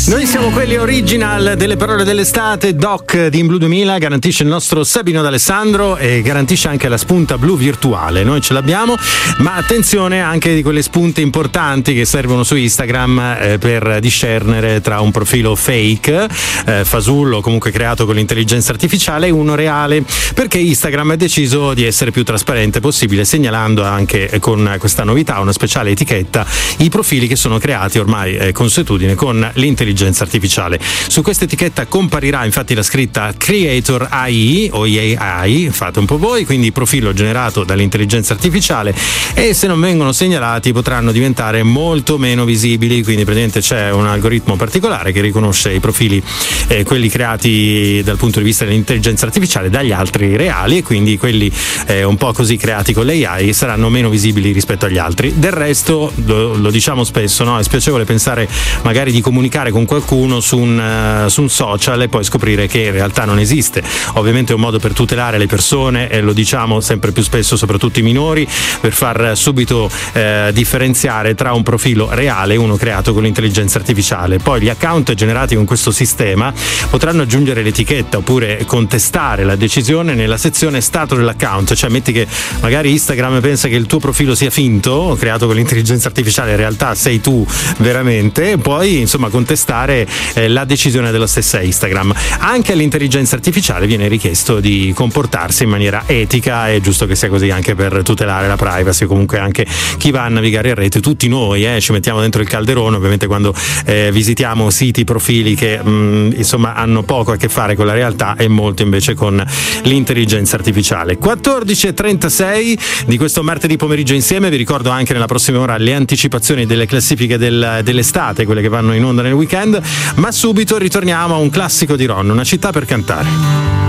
Noi siamo quelli original delle parole dell'estate. Doc di In Blu 2000 garantisce il nostro Sabino D'Alessandro e garantisce anche la spunta blu virtuale. Noi ce l'abbiamo, ma attenzione anche di quelle spunte importanti che servono su Instagram per discernere tra un profilo fake, fasullo, comunque creato con l'intelligenza artificiale, e uno reale, perché Instagram ha deciso di essere più trasparente possibile, segnalando anche con questa novità una speciale etichetta i profili che sono creati ormai consuetudine con l'intelligenza artificiale. Su questa etichetta comparirà infatti la scritta Creator AI o AI, fate un po' voi, quindi profilo generato dall'intelligenza artificiale, e se non vengono segnalati potranno diventare molto meno visibili. Quindi praticamente c'è un algoritmo particolare che riconosce i profili, quelli creati dal punto di vista dell'intelligenza artificiale, dagli altri reali, e quindi quelli un po' così creati con l'AI saranno meno visibili rispetto agli altri. Del resto lo diciamo spesso, no? È spiacevole pensare magari di comunicare con qualcuno su un social e poi scoprire che in realtà non esiste. Ovviamente è un modo per tutelare le persone, e lo diciamo sempre più spesso, soprattutto i minori, per far subito differenziare tra un profilo reale e uno creato con l'intelligenza artificiale. Poi gli account generati con questo sistema potranno aggiungere l'etichetta oppure contestare la decisione nella sezione stato dell'account. Cioè, metti che magari Instagram pensa che il tuo profilo sia finto, creato con l'intelligenza artificiale, in realtà sei tu veramente, puoi insomma contestare la decisione della stessa Instagram. Anche all'intelligenza artificiale viene richiesto di comportarsi in maniera etica, è giusto che sia così anche per tutelare la privacy. Comunque anche chi va a navigare in rete, tutti noi ci mettiamo dentro il calderone ovviamente quando visitiamo siti, profili che insomma hanno poco a che fare con la realtà e molto invece con l'intelligenza artificiale. 14:36 di questo martedì pomeriggio insieme. Vi ricordo anche nella prossima ora le anticipazioni delle classifiche dell'estate, quelle che vanno in onda nel weekend, ma subito ritorniamo a un classico di Ron, Una città per cantare.